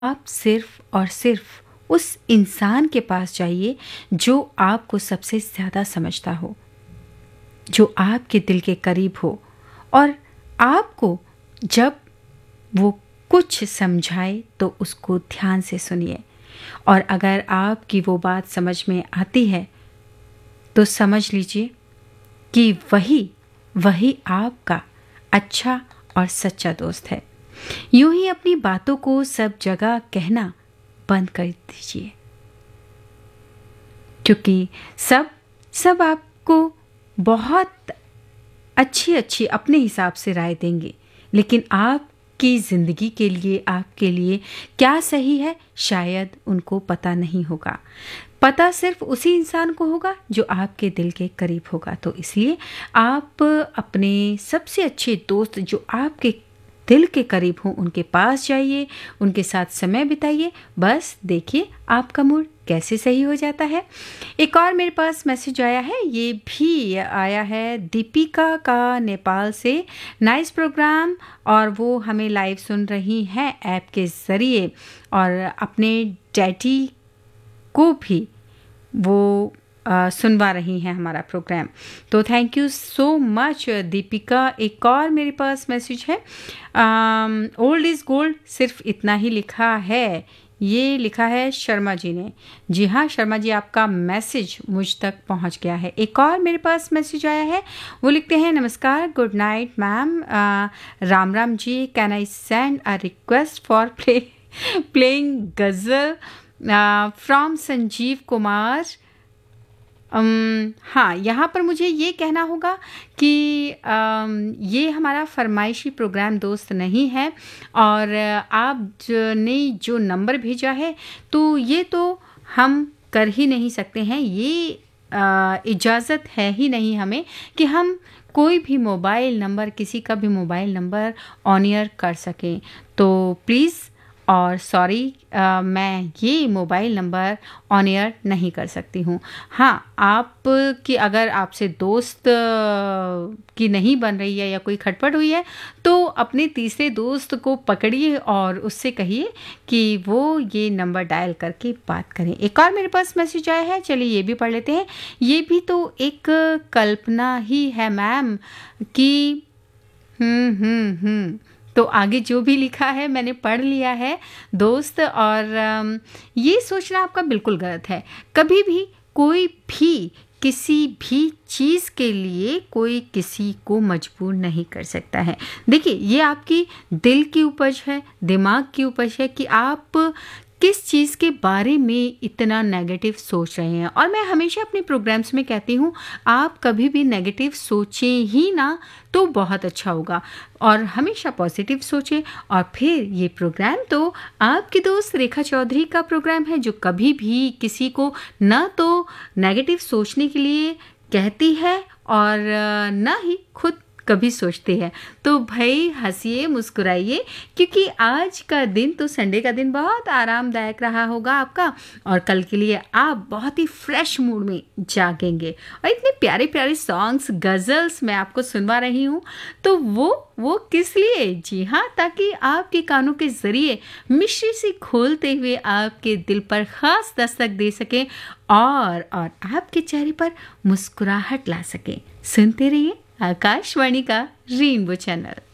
आप सिर्फ और सिर्फ उस इंसान के पास जाइए जो आपको सबसे ज़्यादा समझता हो, जो आपके दिल के करीब हो, और आपको जब वो कुछ समझाए तो उसको ध्यान से सुनिए। और अगर आपकी वो बात समझ में आती है तो समझ लीजिए कि वही वही आपका अच्छा और सच्चा दोस्त है। यूं ही अपनी बातों को सब जगह कहना बंद कर दीजिए, क्योंकि सब सब आपको बहुत अच्छी अच्छी अपने हिसाब से राय देंगे, लेकिन आपकी ज़िंदगी के लिए, आपके लिए क्या सही है शायद उनको पता नहीं होगा। पता सिर्फ उसी इंसान को होगा जो आपके दिल के करीब होगा। तो इसलिए आप अपने सबसे अच्छे दोस्त जो आपके दिल के करीब हों उनके पास जाइए, उनके साथ समय बिताइए। बस देखिए आपका मूड कैसे सही हो जाता है। एक और मेरे पास मैसेज आया है, ये भी आया है दीपिका का नेपाल से। नाइस प्रोग्राम, और वो हमें लाइव सुन रही हैं ऐप के ज़रिए, और अपने डैडी को भी वो सुनवा रही हैं हमारा प्रोग्राम। तो thank you so much Deepika. एक और मेरे पास मैसेज है, ओल्ड इज़ गोल्ड सिर्फ इतना ही लिखा है। ये लिखा है शर्मा जी ने। जी हाँ शर्मा जी, आपका मैसेज मुझ तक पहुंच गया है। एक और मेरे पास मैसेज आया है, वो लिखते हैं, नमस्कार, good night ma'am, Ram Ram ji, can I send a request for playing ghazal from Sanjeev Kumar. हाँ, यहाँ पर मुझे ये कहना होगा कि ये हमारा फरमाइशी प्रोग्राम दोस्त नहीं है, और आपने जो नंबर भेजा है तो ये तो हम कर ही नहीं सकते हैं। ये इजाज़त है ही नहीं हमें कि हम कोई भी मोबाइल नंबर, किसी का भी मोबाइल नंबर ऑन एयर कर सकें। तो प्लीज़ और सॉरी, मैं ये मोबाइल नंबर ऑन एयर नहीं कर सकती हूँ। हाँ, आप की अगर आपसे दोस्त की नहीं बन रही है या कोई खटपट हुई है तो अपने तीसरे दोस्त को पकड़िए और उससे कहिए कि वो ये नंबर डायल करके बात करें। एक और मेरे पास मैसेज आया है, चलिए ये भी पढ़ लेते हैं। ये भी तो एक कल्पना ही है मैम कि तो आगे जो भी लिखा है मैंने पढ़ लिया है दोस्त, और ये सोचना आपका बिल्कुल गलत है। कभी भी कोई भी किसी भी चीज़ के लिए कोई किसी को मजबूर नहीं कर सकता है। देखिए ये आपकी दिल की उपज है, दिमाग की उपज है कि आप किस चीज़ के बारे में इतना नेगेटिव सोच रहे हैं। और मैं हमेशा अपने प्रोग्राम्स में कहती हूँ, आप कभी भी नेगेटिव सोचें ही ना तो बहुत अच्छा होगा, और हमेशा पॉजिटिव सोचें। और फिर ये प्रोग्राम तो आपकी दोस्त रेखा चौधरी का प्रोग्राम है, जो कभी भी किसी को ना तो नेगेटिव सोचने के लिए कहती है और ना ही खुद कभी सोचते हैं। तो भाई हंसिए, मुस्कुराइए, क्योंकि आज का दिन तो संडे का दिन बहुत आरामदायक रहा होगा आपका, और कल के लिए आप बहुत ही फ्रेश मूड में जागेंगे। और इतने प्यारे प्यारे सॉन्ग्स, गज़ल्स मैं आपको सुनवा रही हूँ, तो वो किस लिए? जी हाँ, ताकि आपके कानों के ज़रिए मिश्री सी खोलते हुए आपके दिल पर ख़ास दस्तक दे सकें, और आपके चेहरे पर मुस्कुराहट ला सकें। सुनते रहिए आकाशवाणी का रेनबो चैनल।